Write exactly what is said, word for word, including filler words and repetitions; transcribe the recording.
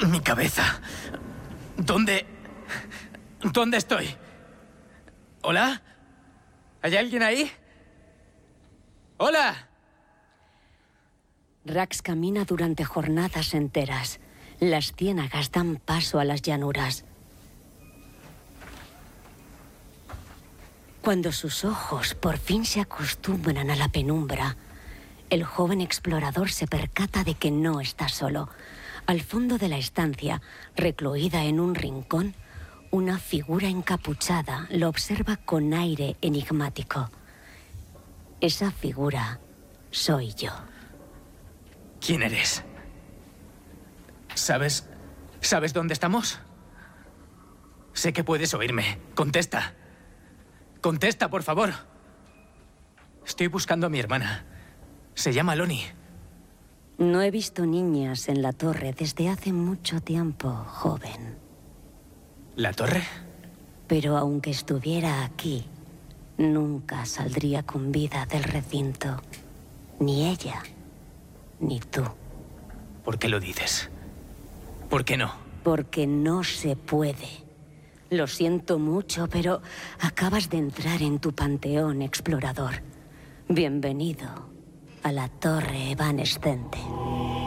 Mi cabeza. ¿Dónde? ¿Dónde estoy? ¿Hola? ¿Hay alguien ahí? ¡Hola! Rax camina durante jornadas enteras. Las ciénagas dan paso a las llanuras. Cuando sus ojos por fin se acostumbran a la penumbra, el joven explorador se percata de que no está solo. Al fondo de la estancia, recluida en un rincón, una figura encapuchada lo observa con aire enigmático. Esa figura soy yo. ¿Quién eres? ¿Sabes? ¿Sabes dónde estamos? Sé que puedes oírme. Contesta. Contesta, por favor. Estoy buscando a mi hermana. Se llama Loni. No he visto niñas en la torre desde hace mucho tiempo, joven. ¿La torre? Pero aunque estuviera aquí, nunca saldría con vida del recinto. Ni ella, ni tú. ¿Por qué lo dices? ¿Por qué no? Porque no se puede. Lo siento mucho, pero acabas de entrar en tu panteón explorador. Bienvenido a la torre evanescente.